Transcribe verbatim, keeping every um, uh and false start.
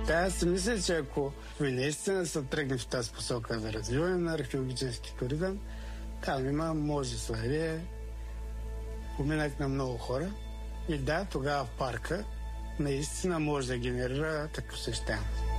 Да, аз си мисля, че ако наистина се тръгне в тази посока за развиване на археологически туризъм, там има множество. Поминах на много хора и да, тогава в парка наистина може да генерира такъв посещаемост.